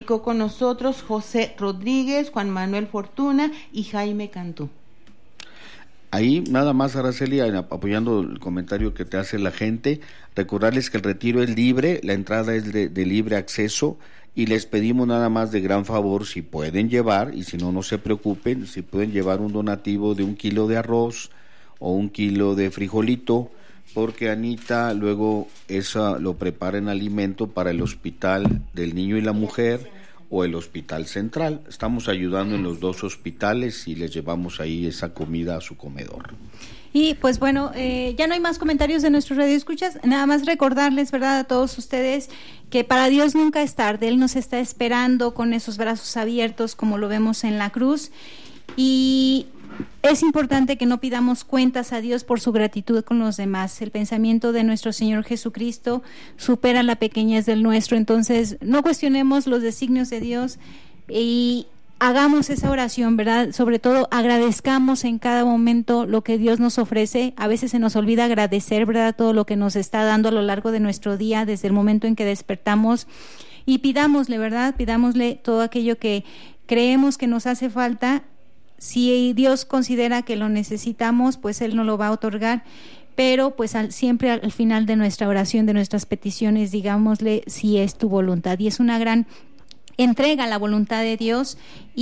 predicó con nosotros José Rodríguez, Juan Manuel Fortuna y Jaime Cantú. Ahí nada más, Araceli, apoyando el comentario que te hace la gente, recordarles que el retiro es libre, la entrada es de libre acceso, y les pedimos nada más de gran favor, si pueden llevar, y si no, no se preocupen, si pueden llevar un donativo de 1 kilo de arroz o 1 kilo de frijolito, porque Anita luego lo prepara en alimento para el Hospital del Niño y la Mujer o el Hospital Central. Estamos ayudando en los 2 hospitales y les llevamos ahí esa comida a su comedor. Y pues bueno, ya no hay más comentarios de nuestros radioescuchas, nada más recordarles, ¿verdad?, a todos ustedes que para Dios nunca es tarde. Él nos está esperando con esos brazos abiertos como lo vemos en la cruz, y es importante que no pidamos cuentas a Dios por su gratitud con los demás. El pensamiento de nuestro Señor Jesucristo supera la pequeñez del nuestro, entonces no cuestionemos los designios de Dios y hagamos esa oración, ¿verdad? Sobre todo agradezcamos en cada momento lo que Dios nos ofrece. A veces se nos olvida agradecer, ¿verdad?, todo lo que nos está dando a lo largo de nuestro día, desde el momento en que despertamos, y pidámosle, ¿verdad? Pidámosle todo aquello que creemos que nos hace falta. Si Dios considera que lo necesitamos, pues Él nos lo va a otorgar, pero pues siempre al final de nuestra oración, de nuestras peticiones, digámosle si es tu voluntad, y es una gran entrega a la voluntad de Dios.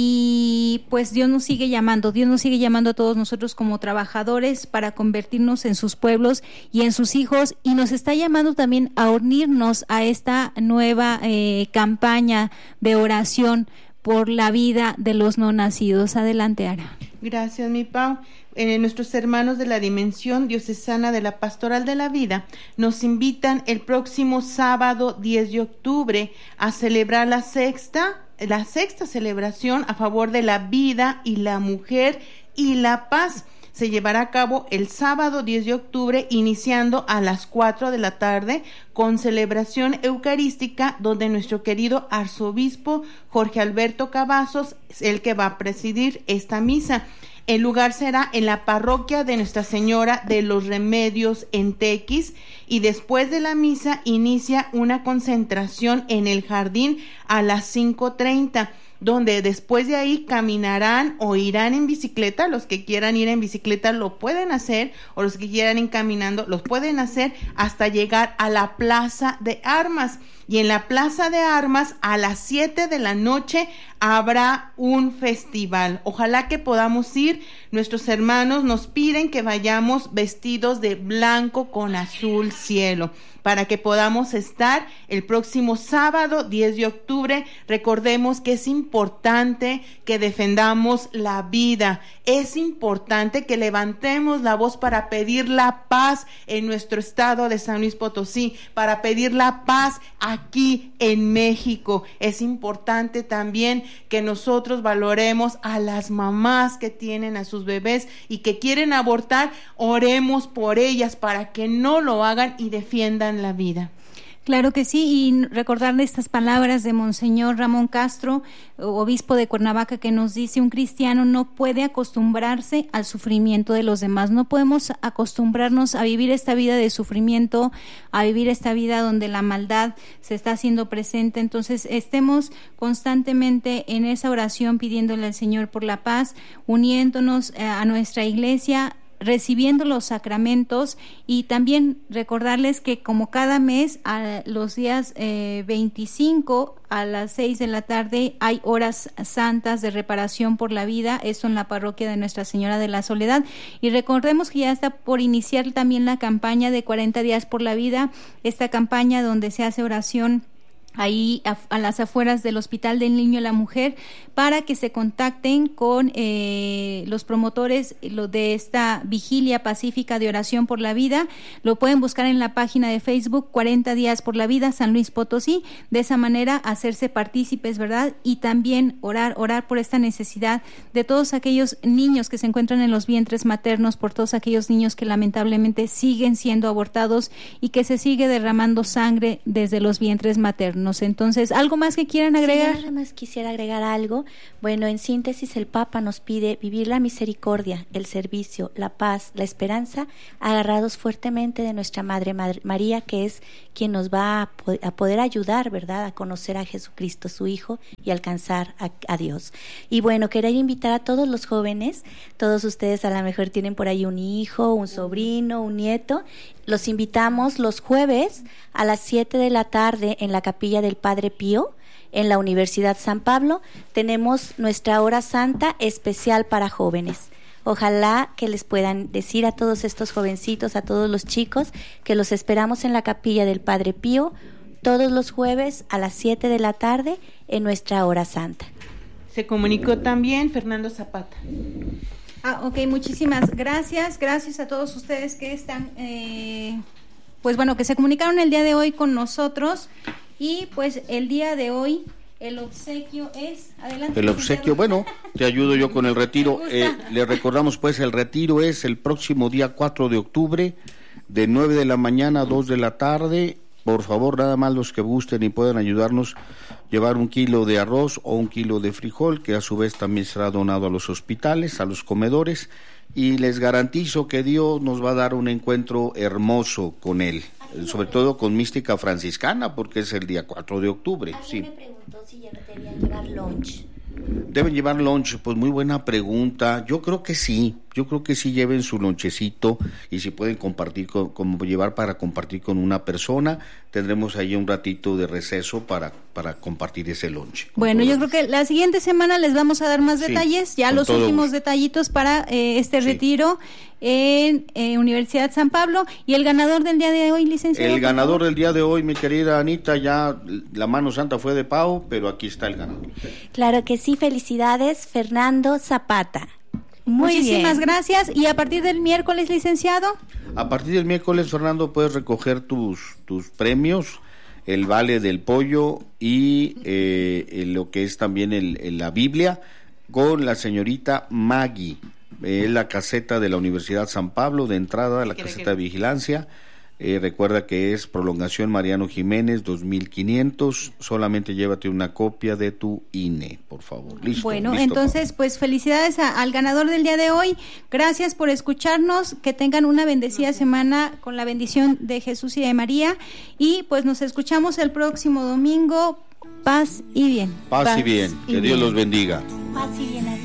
Y pues Dios nos sigue llamando a todos nosotros como trabajadores para convertirnos en sus pueblos y en sus hijos, y nos está llamando también a unirnos a esta nueva campaña de oración por la vida de los no nacidos. Adelante, Ara. Gracias, mi Pau. Nuestros hermanos de la Dimensión Diocesana de la Pastoral de la Vida nos invitan el próximo sábado 10 de octubre a celebrar la sexta celebración a favor de la vida y la mujer y la paz. Se llevará a cabo el sábado 10 de octubre, iniciando a las 4 de la tarde con celebración eucarística, donde nuestro querido arzobispo Jorge Alberto Cavazos es el que va a presidir esta misa. El lugar será en la parroquia de Nuestra Señora de los Remedios en Tequis, y después de la misa inicia una concentración en el jardín a las 5:30, donde después de ahí caminarán o irán en bicicleta. Los que quieran ir en bicicleta lo pueden hacer, o los que quieran ir caminando los pueden hacer hasta llegar a la Plaza de Armas. Y en la Plaza de Armas a las 7 de la noche habrá un festival. Ojalá que podamos ir. Nuestros hermanos nos piden que vayamos vestidos de blanco con azul cielo, para que podamos estar el próximo sábado 10 de octubre. Recordemos que es importante que defendamos la vida, es importante que levantemos la voz para pedir la paz en nuestro estado de San Luis Potosí, para pedir la paz aquí en México. Es importante también que nosotros valoremos a las mamás que tienen a sus bebés y que quieren abortar. Oremos por ellas para que no lo hagan y defiendan la vida. Claro que sí, y recordarle estas palabras de Monseñor Ramón Castro, obispo de Cuernavaca, que nos dice: un cristiano no puede acostumbrarse al sufrimiento de los demás. No podemos acostumbrarnos a vivir esta vida de sufrimiento, a vivir esta vida donde la maldad se está haciendo presente. Entonces, estemos constantemente en esa oración pidiéndole al Señor por la paz, uniéndonos a nuestra iglesia, recibiendo los sacramentos, y también recordarles que como cada mes a los días 25 a las 6 de la tarde hay horas santas de reparación por la vida, esto en la parroquia de Nuestra Señora de la Soledad. Y recordemos que ya está por iniciar también la campaña de 40 días por la vida, esta campaña donde se hace oración ahí a las afueras del Hospital del Niño y la Mujer, para que se contacten con los promotores de esta vigilia pacífica de oración por la vida. Lo pueden buscar en la página de Facebook 40 días por la vida San Luis Potosí. De esa manera hacerse partícipes, ¿verdad? Y también orar por esta necesidad de todos aquellos niños que se encuentran en los vientres maternos, por todos aquellos niños que lamentablemente siguen siendo abortados y que se sigue derramando sangre desde los vientres maternos. Entonces, ¿algo más que quieran agregar? Sí, nada más quisiera agregar algo. Bueno, en síntesis, el Papa nos pide vivir la misericordia, el servicio, la paz, la esperanza, agarrados fuertemente de nuestra Madre María, que es quien nos va a poder ayudar, ¿verdad?, a conocer a Jesucristo, su Hijo, y alcanzar a Dios. Y bueno, quería invitar a todos los jóvenes, todos ustedes a lo mejor tienen por ahí un hijo, un sobrino, un nieto. Los invitamos los jueves a las 7 de la tarde en la capilla del Padre Pío, en la Universidad San Pablo. Tenemos nuestra hora santa especial para jóvenes. Ojalá que les puedan decir a todos estos jovencitos, a todos los chicos, que los esperamos en la capilla del Padre Pío todos los jueves a las 7 de la tarde en nuestra hora santa. Se comunicó también Fernando Zapata. Ok, muchísimas gracias. Gracias a todos ustedes que están, pues bueno, que se comunicaron el día de hoy con nosotros. Y pues el día de hoy el obsequio es... Adelante. El obsequio, bueno, te ayudo yo con el retiro. Le recordamos pues, el retiro es el próximo día 4 de octubre, de 9 de la mañana a 2 de la tarde. Por favor, nada más los que gusten y puedan ayudarnos, llevar 1 kilo de arroz o 1 kilo de frijol, que a su vez también será donado a los hospitales, a los comedores, y les garantizo que Dios nos va a dar un encuentro hermoso con Él, sobre todo con mística franciscana, porque es el día 4 de octubre. Alguien me preguntó si debían llevar lunch. ¿Deben llevar lunch? Pues muy buena pregunta. Yo creo que sí lleven su lonchecito, y si pueden compartir, como llevar para compartir con una persona, tendremos ahí un ratito de receso para compartir ese lunch. Bueno, yo creo que la siguiente semana les vamos a dar más detalles, ya los últimos detallitos para este retiro en Universidad San Pablo. ¿Y el ganador del día de hoy, licenciado? El ganador del día de hoy, mi querida Anita, ya la mano santa fue de Pau, pero aquí está el ganador. Claro que sí, felicidades, Fernando Zapata. Muchísimas gracias. ¿Y a partir del miércoles, licenciado? A partir del miércoles, Fernando, puedes recoger tus premios, el vale del pollo y lo que es también la Biblia, con la señorita Maggie. Es la caseta de la Universidad San Pablo, de entrada, la caseta de vigilancia. Recuerda que es prolongación Mariano Jiménez 2500. Solamente llévate una copia de tu INE, por favor. Listo. Bueno, listo, entonces pues felicidades al ganador del día de hoy. Gracias por escucharnos, que tengan una bendecida semana con la bendición de Jesús y de María, y pues nos escuchamos el próximo domingo. Paz y bien. Paz y bien. Que Dios los bendiga. Paz y bien.